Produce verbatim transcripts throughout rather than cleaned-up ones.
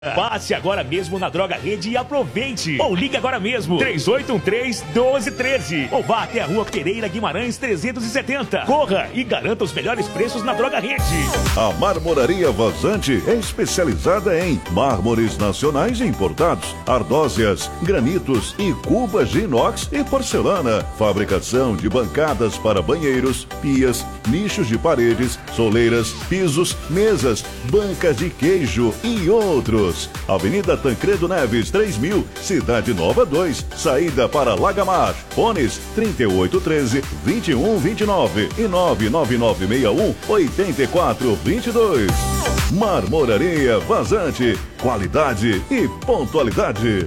Passe agora mesmo na Droga Rede e aproveite. Ou ligue agora mesmo, três oito um três, um dois um três. Ou vá até a Rua Pereira Guimarães trezentos e setenta. Corra e garanta os melhores preços na Droga Rede. A Marmoraria Vazante é especializada em mármores nacionais e importados, ardósias, granitos e cubas de inox e porcelana. Fabricação de bancadas para banheiros, pias, nichos de paredes, soleiras, pisos, mesas, bancas de queijo e outros. Avenida Tancredo Neves, três mil, Cidade Nova dois, saída para Lagamar. Fones trinta e oito treze, vinte e um vinte e nove e nove nove nove seis um, oito quatro dois dois. Marmoraria Vazante, qualidade e pontualidade.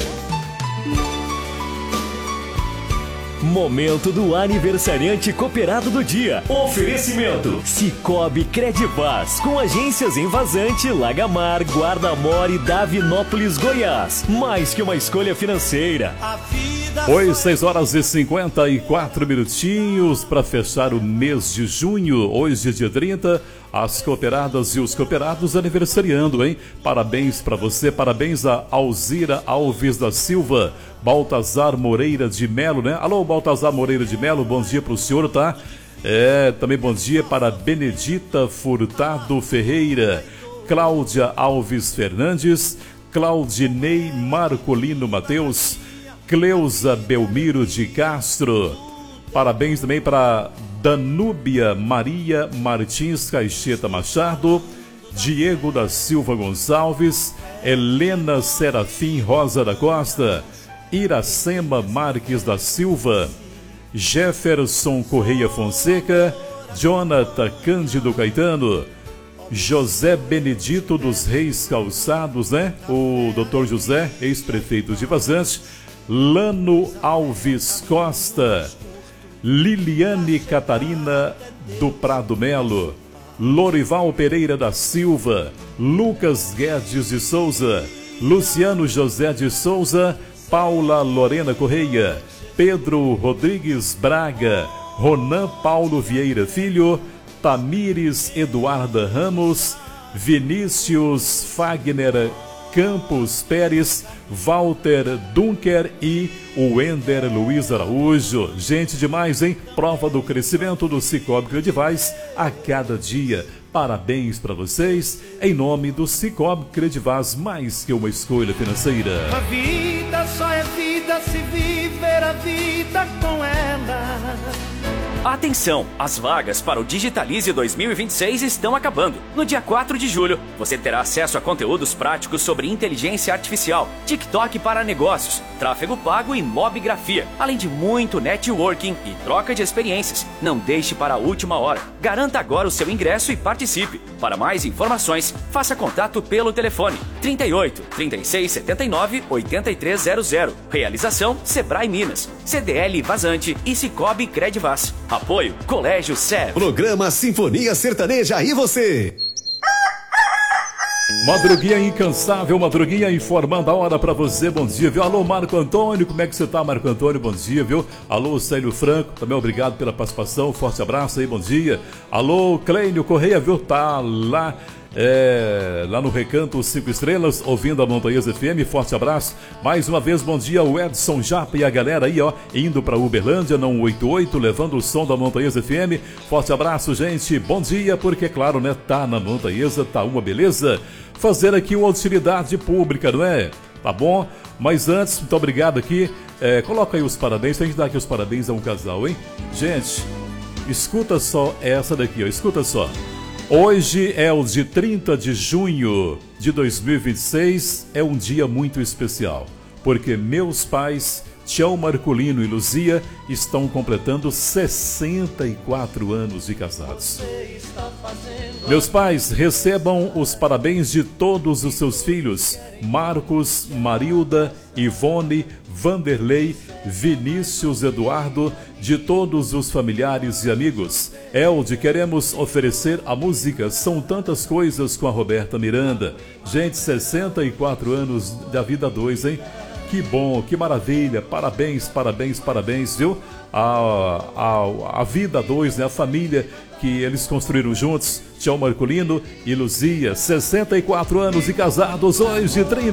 Momento do aniversariante cooperado do dia. Oferecimento Cicobi Credivaz, com agências em Vazante, Lagamar, Guarda-Mor e Davinópolis, Goiás. Mais que uma escolha financeira. Oi, seis horas e cinquenta e quatro minutinhos para fechar o mês de junho. Hoje, dia trinta, as cooperadas e os cooperados aniversariando, hein? Parabéns para você, parabéns a Alzira Alves da Silva, Baltazar Moreira de Melo, né? Alô, Baltazar Moreira de Melo, bom dia pro senhor, tá? É, também bom dia para Benedita Furtado Ferreira, Cláudia Alves Fernandes, Claudinei Marcolino Mateus, Cleusa Belmiro de Castro. Parabéns também para Danúbia Maria Martins Caixeta Machado, Diego da Silva Gonçalves, Helena Serafim Rosa da Costa, Iracema Marques da Silva, Jefferson Correia Fonseca, Jonathan Cândido Caetano, José Benedito dos Reis Calçados, né? O doutor José, ex-prefeito de Vazante, Lano Alves Costa, Liliane Catarina do Prado Melo, Lorival Pereira da Silva, Lucas Guedes de Souza, Luciano José de Souza, Paula Lorena Correia, Pedro Rodrigues Braga, Ronan Paulo Vieira Filho, Tamires Eduarda Ramos, Vinícius Fagner Campos Pérez, Walter Dunker e o Wender Luiz Araújo. Gente demais, hein? Prova do crescimento do Cicobi Credivaz a cada dia. Parabéns para vocês, em nome do Cicobi Credivaz, mais que uma escolha financeira. A vida só é vida se viver a vida com ela. Atenção, as vagas para o Digitalize dois mil e vinte e seis estão acabando. No dia quatro de julho, você terá acesso a conteúdos práticos sobre inteligência artificial, TikTok para negócios, tráfego pago e mobigrafia, além de muito networking e troca de experiências. Não deixe para a última hora. Garanta agora o seu ingresso e participe. Para mais informações, faça contato pelo telefone trinta e oito, trinta e seis, setenta e nove, oitenta e três zero zero. Realização Sebrae Minas, C D L Vazante e Cicobi Credivaz. Apoio Colégio S E V. Programa Sinfonia Sertaneja e você. Madruguinha incansável, madruguinha informando a hora pra você, bom dia, viu? Alô, Marco Antônio, como é que você tá, Marco Antônio? Bom dia, viu? Alô, Célio Franco, também obrigado pela participação, forte abraço aí, bom dia. Alô, Clênio Correia, viu? Tá lá... É, lá no Recanto cinco Estrelas, ouvindo a Montanhas F M, forte abraço. Mais uma vez, bom dia, o Edson Japa e a galera aí, ó, indo pra Uberlândia, não oito oito, levando o som da Montanhas F M. Forte abraço, gente, bom dia, porque claro, né, tá na Montanhesa, tá uma beleza. Fazer aqui uma utilidade pública, não é? Tá bom? Mas antes, muito obrigado aqui, é, coloca aí os parabéns, a gente dá aqui os parabéns a um casal, hein? Gente, escuta só essa daqui, ó, escuta só. Hoje é o dia trinta de junho de dois mil e vinte e seis, é um dia muito especial, porque meus pais, Tião Marcolino e Luzia, estão completando sessenta e quatro anos de casados. Meus pais, recebam os parabéns de todos os seus filhos, Marcos, Marilda, Ivone, Vanderlei, Vinícius Eduardo, de todos os familiares e amigos. Elde, queremos oferecer a música São Tantas Coisas com a Roberta Miranda. Gente, sessenta e quatro anos da vida dois, hein? Que bom, que maravilha, parabéns, parabéns, parabéns, viu? A, a, a vida dois, né? A família que eles construíram juntos, Tião Marculino e Luzia, sessenta e quatro anos de casados, hoje trinta